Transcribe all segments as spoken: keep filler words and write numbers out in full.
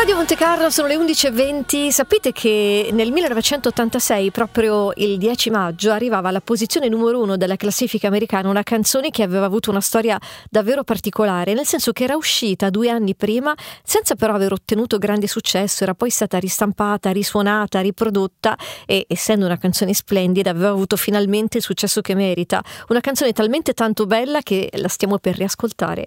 Radio Monte Carlo, sono le undici e venti. Sapete che nel millenovecentottantasei, proprio il dieci maggio, arrivava alla posizione numero uno della classifica americana una canzone che aveva avuto una storia davvero particolare, nel senso che era uscita due anni prima senza però aver ottenuto grande successo, era poi stata ristampata, risuonata, riprodotta e, essendo una canzone splendida, aveva avuto finalmente il successo che merita. Una canzone talmente tanto bella che la stiamo per riascoltare.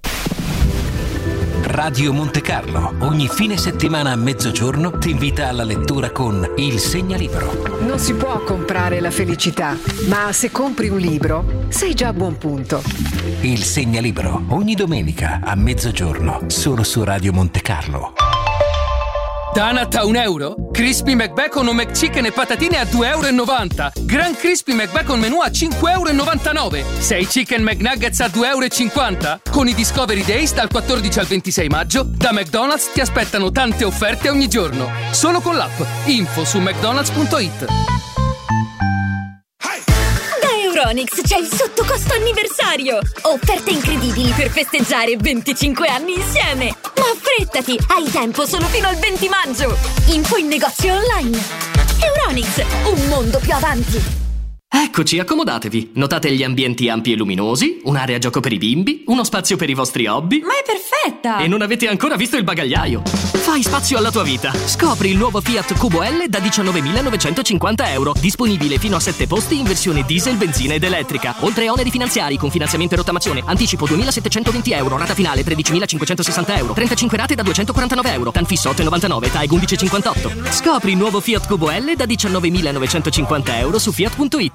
Radio Monte Carlo, ogni fine settimana a mezzogiorno ti invita alla lettura con Il Segnalibro. Non si può comprare la felicità, ma se compri un libro sei già a buon punto. Il Segnalibro, ogni domenica a mezzogiorno, solo su Radio Monte Carlo. Donut a un euro? Crispy McBacon o McChicken e patatine a due e novanta euro. Gran Crispy McBacon menù a cinque e novantanove euro. sei Chicken McNuggets a due e cinquanta euro. Con i Discovery Days dal quattordici al ventisei maggio, da McDonald's ti aspettano tante offerte ogni giorno. Solo con l'app. Info su mcdonalds punto it. Euronics c'è il sottocosto anniversario! Offerte incredibili per festeggiare venticinque anni insieme! Ma affrettati! Hai tempo solo fino al venti maggio! Info in negozio online! Euronics, un mondo più avanti! Eccoci, accomodatevi. Notate gli ambienti ampi e luminosi, un'area gioco per i bimbi, uno spazio per i vostri hobby. Ma è perfetta! E non avete ancora visto il bagagliaio. Fai spazio alla tua vita. Scopri il nuovo Fiat Cubo L da diciannovemilanovecentocinquanta euro. Disponibile fino a sette posti in versione diesel, benzina ed elettrica. Oltre a oneri finanziari con finanziamento e rottamazione. Anticipo duemilasettecentoventi euro. Rata finale tredicimilacinquecentosessanta euro. trentacinque rate da duecentoquarantanove euro. Tan fisso otto e novantanove. T A E G undici e cinquantotto. Scopri il nuovo Fiat Cubo L da diciannovemilanovecentocinquanta euro su fiat punto it.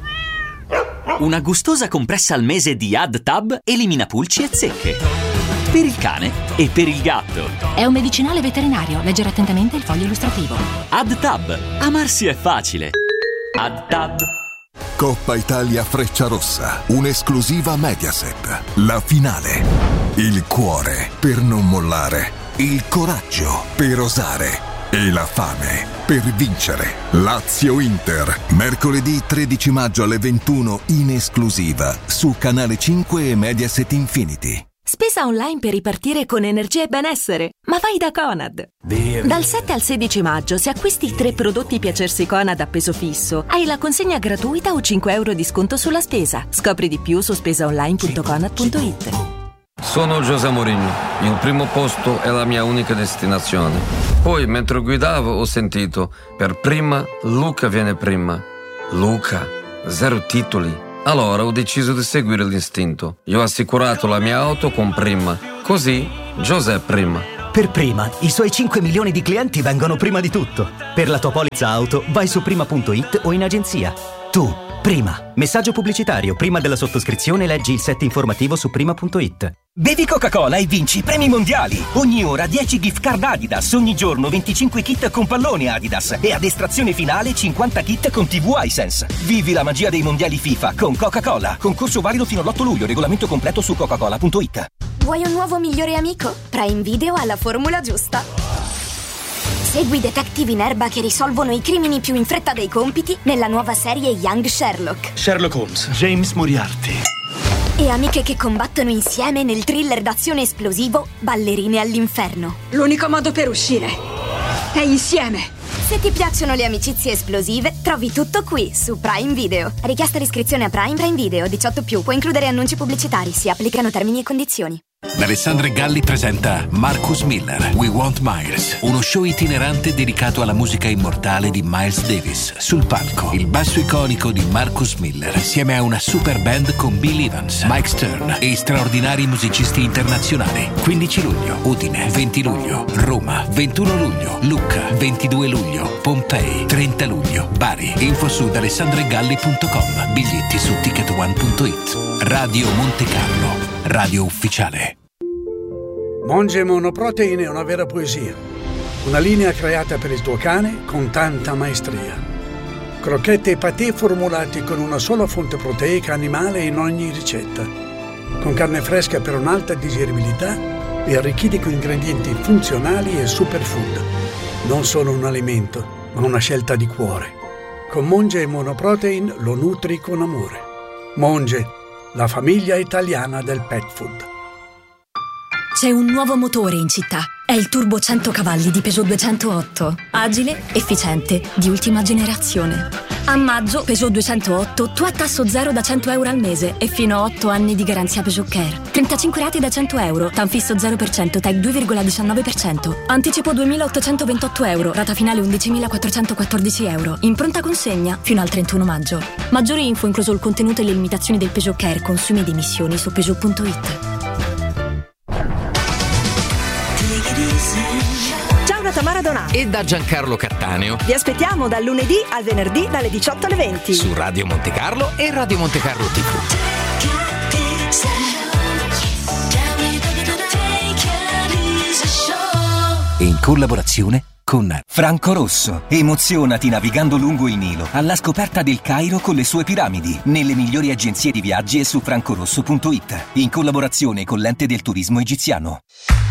Una gustosa compressa al mese di AddTab elimina pulci e zecche. Per il cane e per il gatto. È un medicinale veterinario. Leggere attentamente il foglio illustrativo. AddTab. Amarsi è facile. AddTab. Coppa Italia Frecciarossa. Un'esclusiva Mediaset. La finale. Il cuore per non mollare. Il coraggio per osare. E la fame per vincere. Lazio-Inter, mercoledì tredici maggio alle ventuno in esclusiva su Canale cinque e Mediaset Infinity. Spesa online per ripartire con energia e benessere. Ma vai da Conad. Direi. Dal sette al sedici maggio, se acquisti tre prodotti Piacersi Conad a peso fisso, hai la consegna gratuita o cinque euro di sconto sulla spesa. Scopri di più su spesaonline punto conad punto it. Sono José Mourinho, il primo posto è la mia unica destinazione. Poi, mentre guidavo, ho sentito, per prima, Luca viene prima. Luca, zero titoli. Allora ho deciso di seguire l'istinto. Io ho assicurato la mia auto con Prima. Così, José prima. Per Prima, i suoi cinque milioni di clienti vengono prima di tutto. Per la tua polizza auto, vai su prima punto it o in agenzia. Tu, Prima. Messaggio pubblicitario. Prima della sottoscrizione leggi il set informativo su prima punto it. Bevi Coca-Cola e vinci premi mondiali. Ogni ora dieci gift card Adidas. Ogni giorno venticinque kit con pallone Adidas. E ad estrazione finale cinquanta kit con tivù Hisense. Vivi la magia dei mondiali FIFA con Coca-Cola. Concorso valido fino all'otto luglio. Regolamento completo su coca cola punto it. Vuoi un nuovo migliore amico? Prime Video ha la formula giusta. Segui detective in erba che risolvono i crimini più in fretta dei compiti nella nuova serie Young Sherlock. Sherlock Holmes, James Moriarty. E amiche che combattono insieme nel thriller d'azione esplosivo Ballerine all'inferno. L'unico modo per uscire è insieme. Se ti piacciono le amicizie esplosive, trovi tutto qui su Prime Video. Richiesta d'iscrizione a Prime Prime Video diciotto più. Può includere annunci pubblicitari. Si applicano termini e condizioni. D'Alessandro Galli presenta Marcus Miller, We Want Miles, uno show itinerante dedicato alla musica immortale di Miles Davis. Sul palco, il basso iconico di Marcus Miller, insieme a una super band con Bill Evans, Mike Stern e straordinari musicisti internazionali. quindici luglio, Udine, venti luglio, Roma, ventuno luglio, Lucca, ventidue luglio, Pompei, trenta luglio, Bari. Info su d'alessandroegalli punto com, biglietti su ticket one punto it. Radio Monte Carlo, radio ufficiale. Monge Monoprotein è una vera poesia. Una linea creata per il tuo cane con tanta maestria. Crocchette e patè formulati con una sola fonte proteica animale in ogni ricetta. Con carne fresca per un'alta digeribilità e arricchiti con ingredienti funzionali e superfood. Non solo un alimento, ma una scelta di cuore. Con Monge Monoprotein lo nutri con amore. Monge, la famiglia italiana del pet food. C'è un nuovo motore in città, È il turbo cento cavalli di Peugeot duecentootto. Agile, efficiente, di ultima generazione. A maggio, Peugeot duecentootto, tu a tasso zero da cento euro al mese e fino a otto anni di garanzia Peugeot Care. trentacinque rate da cento euro, Tanfisso zero per cento, T E C due virgola diciannove per cento. Anticipo duemilaottocentoventotto euro, rata finale undicimilaquattrocentoquattordici euro. In pronta consegna fino al trentuno maggio. Maggiori info, incluso il contenuto e le limitazioni del Peugeot Care, consumi ed emissioni su Peugeot punto it. Ciao da Tamara Donà e da Giancarlo Cattaneo. Vi aspettiamo dal lunedì al venerdì dalle diciotto alle venti su Radio Monte Carlo e Radio Monte Carlo tivù. In collaborazione con Franco Rosso. Emozionati navigando lungo il Nilo alla scoperta del Cairo con le sue piramidi, nelle migliori agenzie di viaggi e su francorosso punto it, in collaborazione con l'Ente del Turismo Egiziano.